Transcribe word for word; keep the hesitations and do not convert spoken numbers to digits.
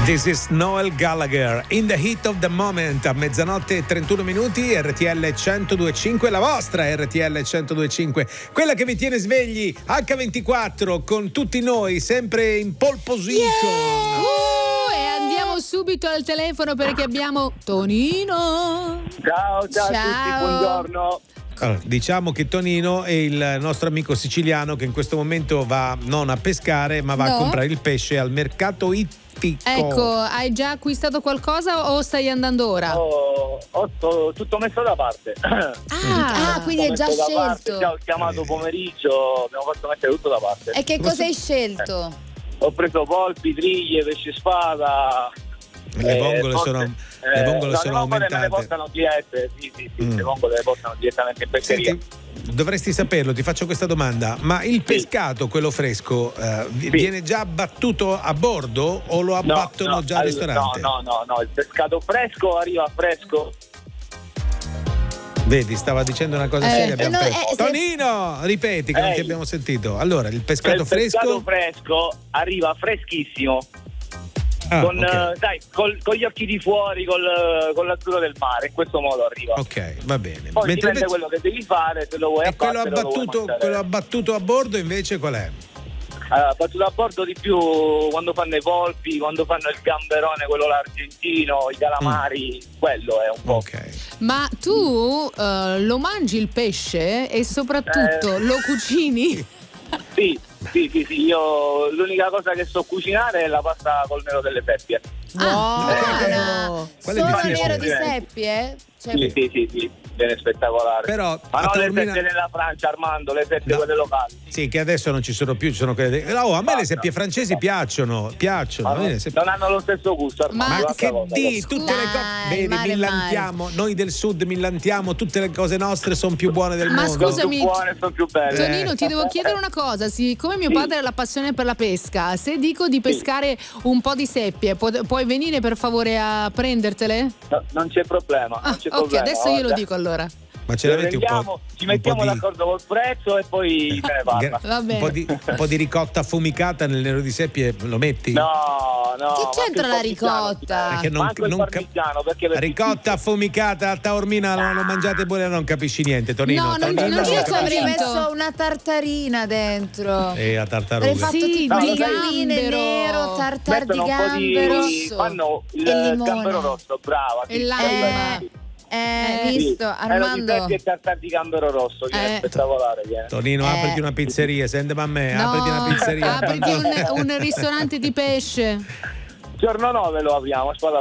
This is Noel Gallagher, In the Heat of the Moment, a mezzanotte e trentuno minuti, R T L centodue e cinque, la vostra R T L centodue e cinque, quella che vi tiene svegli acca ventiquattro con tutti noi, sempre in pole position. Yeah! Uh, e andiamo subito al telefono perché abbiamo Tonino. Ciao, ciao, ciao. a tutti, buongiorno. Allora, diciamo che Tonino è il nostro amico siciliano che in questo momento va non a pescare ma va no. a comprare il pesce al mercato ittico. Ecco, hai già acquistato qualcosa o stai andando ora? Ho, ho, ho tutto messo da parte. Ah, ah quindi è già scelto. Ti ho chiamato pomeriggio, abbiamo fatto mettere tutto da parte. E che cosa hai scelto? Eh, ho preso polpi, triglie, pesce spada. Le vongole eh, sono, eh, le vongole no, sono le aumentate. Me le portano dirette, sì, sì, sì, mm. le vongole le portano direttamente in pesceria. Senti, dovresti saperlo, ti faccio questa domanda, ma il sì. pescato, quello fresco, eh, sì. viene già abbattuto a bordo o lo abbattono no, no, già al ristorante? No, no, no, no, il pescato fresco arriva fresco. Vedi, stava dicendo una cosa eh, seria. Abbiamo no, eh, Tonino, se... ripeti che Ehi. non ti abbiamo sentito. Allora, il pescato il fresco? Il pescato fresco arriva freschissimo. Ah, con, okay. uh, dai, col, con gli occhi di fuori, col, con l'azzurro del mare, in questo modo arriva. Ok, va bene. Poi Mentre dipende invece... quello che devi fare, se lo vuoi e quello abbattere, abbattuto, quello abbattuto a bordo invece qual è? Uh, battuto a bordo di più quando fanno i polpi, quando fanno il gamberone, quello là argentino, i calamari, mm. quello è un po'. Ok. Ma tu uh, lo mangi il pesce e soprattutto eh... lo cucini? Sì, sì, sì, sì, io l'unica cosa che so cucinare è la pasta col nero delle seppie. Wow, buono! Solo nero di seppie? Cioè... Sì, sì, sì, sì, viene spettacolare. Però, ma non Taormina... le seppie della Francia, Armando, le seppie no. quelle locali. Sì, che adesso non ci sono più, ci sono quelle. Oh, a me le seppie francesi piacciono, piacciono. Ma non, seppie... non hanno lo stesso gusto, Armando. Ma che cosa, di tutte dai, le cose. Vedi, male, millantiamo, male. Noi del sud millantiamo, tutte le cose nostre sono più buone del ma mondo. Ma scusami, sono più buone, sono più belle. Tonino, ti devo chiedere una cosa, siccome mio sì. padre ha la passione per la pesca, se dico di pescare sì. un po' di seppie, pu- puoi venire per favore a prendertele? No, non c'è problema, ah, non c'è ok, problema. adesso io lo dico allora. Ma ce l'avete un po'? Ci mettiamo un po' d'accordo col prezzo e poi se ne parla. Va bene. Un po' di, un po' di ricotta affumicata nel nero di seppie lo metti? No, no. Che c'entra la ricotta? Perché non, manco non il parmigiano, perché per ricotta affumicata a Taormina ah. lo mangiate pure, non capisci niente, Tonino. No, Tonino, non, non io ci ci avrei messo una tartarina dentro. E a tartaruga. Avrei fatto sì, tipo di di gambero nero, tartar di gambero rosso. Fanno il e gambero rosso, brava. E lime. Eh, eh, visto, sì. Armando. E tartar di gambero rosso, che eh. è spettacolare. Viene. Tonino, eh. apriti una pizzeria, sentimi a me, no, apriti una pizzeria. Apriti un, un ristorante di pesce. Giorno nove lo apriamo, spada